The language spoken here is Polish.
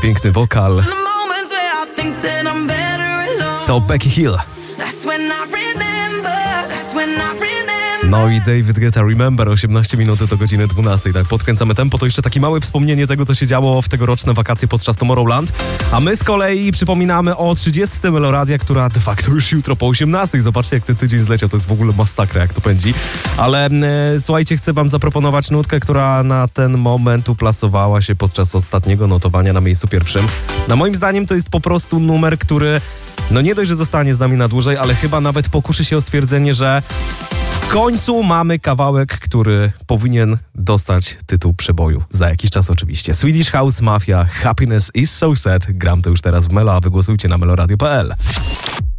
piękny wokal. To Becky Hill. No i David Guetta, Remember, 18 minut do godziny 12. Tak, podkręcamy tempo. To jeszcze takie małe wspomnienie tego, co się działo w tegoroczne wakacje podczas Tomorrowland. A my z kolei przypominamy o 30. Meloradia, która de facto już jutro po 18. Zobaczcie, jak ten tydzień zleciał. To jest w ogóle masakra, jak to pędzi. Ale słuchajcie, chcę wam zaproponować nutkę, która na ten moment uplasowała się podczas ostatniego notowania na miejscu pierwszym. Na moim zdaniem to jest po prostu numer, który no nie dość, że zostanie z nami na dłużej, ale chyba nawet pokuszy się o stwierdzenie, że w końcu mamy kawałek, który powinien dostać tytuł przeboju. Za jakiś czas oczywiście. Swedish House Mafia, Happiness is so sad. Gram to już teraz w Melo, a wy głosujcie na meloradio.pl.